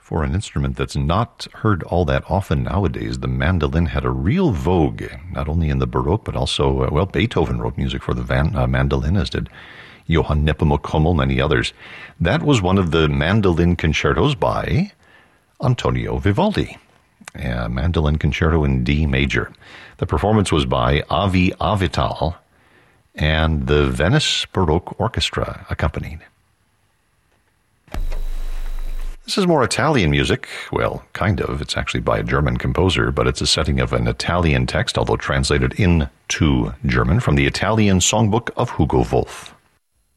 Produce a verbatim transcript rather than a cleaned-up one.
For an instrument that's not heard all that often nowadays, the mandolin had a real vogue, not only in the Baroque, but also, uh, well, Beethoven wrote music for the van, uh, mandolin, as did Johann Nepomuk Hummel, many others. That was one of the mandolin concertos by Antonio Vivaldi, a mandolin concerto in D major. The performance was by Avi Avital, and the Venice Baroque Orchestra accompanied. This is more Italian music. Well, kind of. It's actually by a German composer, but it's a setting of an Italian text, although translated into German, from the Italian Songbook of Hugo Wolf.